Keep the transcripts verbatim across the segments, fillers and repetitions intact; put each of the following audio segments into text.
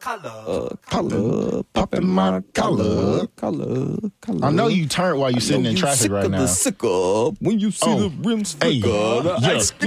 collar, collar, popping my collar, collar, collar. I know you turned while you sitting in traffic right now. The sicker when you see Oh. the rims Hey. flicker, the Yeah. ice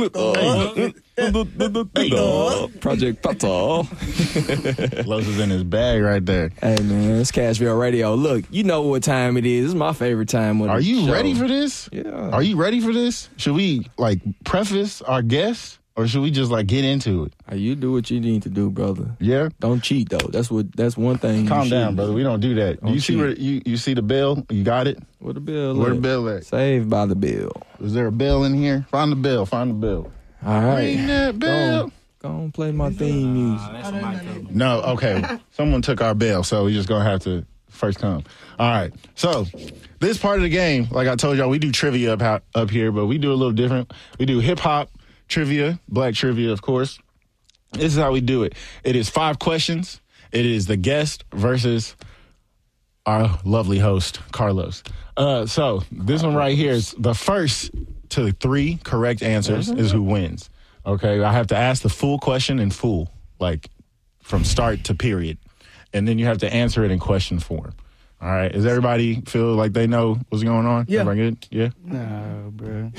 glitter. Project Pata. Los is in his bag right there. Hey man, it's Cashville Radio. Look, you know what time it is. It's my favorite time of the Are you show. ready for this? Yeah. Are you ready for this? Should we like preface our guests, or should we just like get into it? Hey, you do what you need to do, brother. Yeah. Don't cheat though. That's what. That's one thing. you Calm down, should brother. do. We don't do that. Don't you see cheat. where you you see the bill? You got it? Where the bill? Where at? the bill at? Saved by the bill. Is there a bill in here? Find the bill. Find the bill. All right. Ring that bell. Go on, play my theme music. No, okay. Someone took our bail, so we just gonna have to first come. All right. So this part of the game, like I told y'all, we do trivia up ho- up here, but we do a little different. We do hip hop trivia, black trivia, of course. This is how we do it. It is five questions. It is the guest versus our lovely host, Carlos. Uh, so this one right here is the first to three correct answers is who wins. Okay, I have to ask the full question in full, like from start to period. And then you have to answer it in question form. All right, does everybody feel like they know what's going on? Yeah. Everybody good? Yeah? No, bro.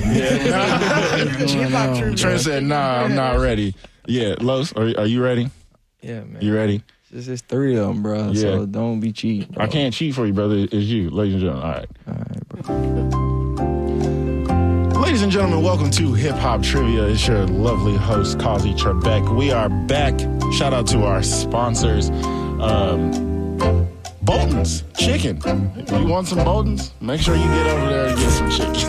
Trent said, nah, I'm not ready. Yeah, Los, are, are you ready? Yeah, man. You ready? It's just three of them, bro. Yeah. So don't be cheating. I can't cheat for you, brother. It's you, ladies and gentlemen. All right. All right, bro. Ladies and gentlemen, welcome to Hip Hop Trivia. It's your lovely host, Kazi Trebek. We are back. Shout out to our sponsors, um, Bolton's Chicken. If you want some Bolton's, make sure you get over there and get some chicken.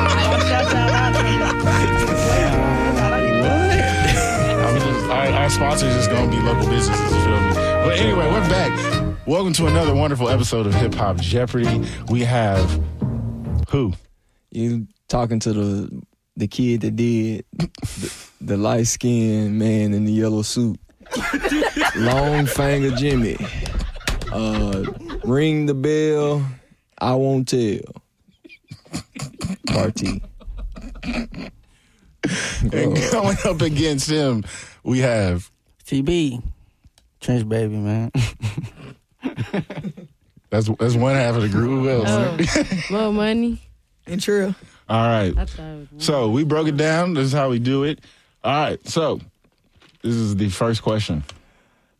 I mean, just, our, our sponsors is going to be local businesses, you feel me? But anyway, we're back. Welcome to another wonderful episode of Hip Hop Jeopardy. We have who? You talking to the the kid that did the, the light skinned man in the yellow suit, Long Finger Jimmy. Uh, ring the bell. I won't tell. Party. And coming up against him, we have T B. Trench baby, man. that's that's one half of the group. Who else? Oh, Lil Money. Ain't true. All right. I thought it was So we broke it down. This is how we do it. All right. So this is the first question.